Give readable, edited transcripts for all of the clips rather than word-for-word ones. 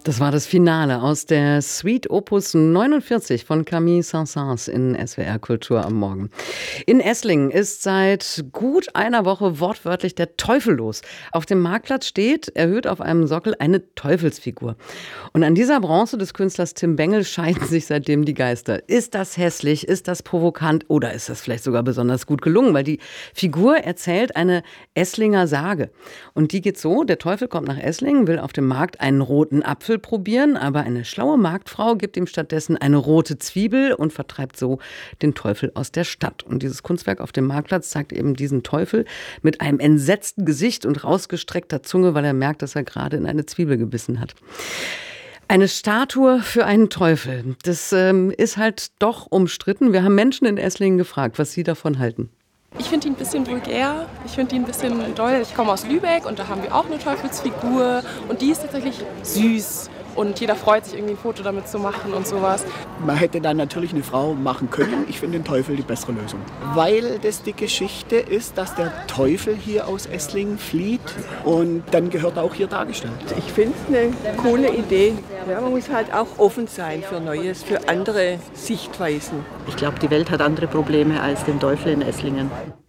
Das war das Finale aus der Suite Opus 49 von Camille Saint-Saëns in SWR Kultur am Morgen. In Esslingen ist seit gut einer Woche wortwörtlich der Teufel los. Auf dem Marktplatz steht, erhöht auf einem Sockel, eine Teufelsfigur. Und an dieser Bronze des Künstlers Tim Bengel scheiden sich seitdem die Geister. Ist das hässlich? Ist das provokant? Oder ist das vielleicht sogar besonders gut gelungen? Weil die Figur erzählt eine Esslinger Sage. Und die geht so: Der Teufel kommt nach Esslingen, will auf dem Markt einen roten Apfel probieren, aber eine schlaue Marktfrau gibt ihm stattdessen eine rote Zwiebel und vertreibt so den Teufel aus der Stadt. Und dieses Kunstwerk auf dem Marktplatz zeigt eben diesen Teufel mit einem entsetzten Gesicht und rausgestreckter Zunge, weil er merkt, dass er gerade in eine Zwiebel gebissen hat. Eine Statue für einen Teufel, das ist halt doch umstritten. Wir haben Menschen in Esslingen gefragt, was sie davon halten. Ich finde ihn ein bisschen vulgär, ich finde ihn ein bisschen doll. Ich komme aus Lübeck und da haben wir auch eine Teufelsfigur und die ist tatsächlich süß. Und jeder freut sich, irgendwie ein Foto damit zu machen und sowas. Man hätte dann natürlich eine Frau machen können. Ich finde den Teufel die bessere Lösung. Weil das die Geschichte ist, dass der Teufel hier aus Esslingen flieht und dann gehört er auch hier dargestellt. Ich finde es eine coole Idee. Ja, man muss halt auch offen sein für Neues, für andere Sichtweisen. Ich glaube, die Welt hat andere Probleme als den Teufel in Esslingen.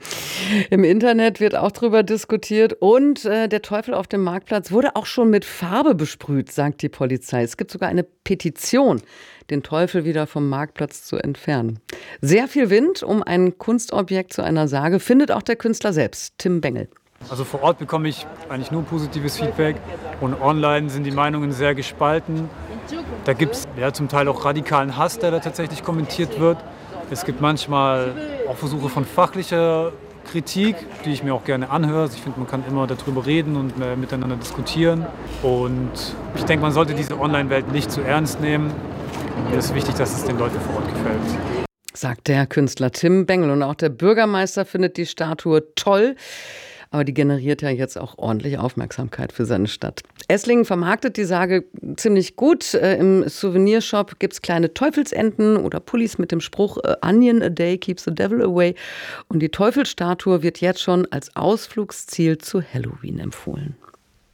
Im Internet wird auch darüber diskutiert und der Teufel auf dem Marktplatz wurde auch schon mit Farbe besprüht, sagt die Polizei. Es gibt sogar eine Petition, den Teufel wieder vom Marktplatz zu entfernen. Sehr viel Wind um ein Kunstobjekt zu einer Sage findet auch der Künstler selbst, Tim Bengel. Also vor Ort bekomme ich eigentlich nur positives Feedback und online sind die Meinungen sehr gespalten. Da gibt es ja zum Teil auch radikalen Hass, der da tatsächlich kommentiert wird. Es gibt manchmal auch Versuche von fachlicher Kritik, die ich mir auch gerne anhöre. Ich finde, man kann immer darüber reden und miteinander diskutieren. Und ich denke, man sollte diese Online-Welt nicht zu ernst nehmen. Es ist wichtig, dass es den Leuten vor Ort gefällt. Sagt der Künstler Tim Bengel. Und auch der Bürgermeister findet die Statue toll. Aber die generiert ja jetzt auch ordentlich Aufmerksamkeit für seine Stadt. Esslingen vermarktet die Sage ziemlich gut. Im Souvenirshop gibt es kleine Teufelsenten oder Pullis mit dem Spruch Onion a day keeps the devil away. Und die Teufelsstatue wird jetzt schon als Ausflugsziel zu Halloween empfohlen.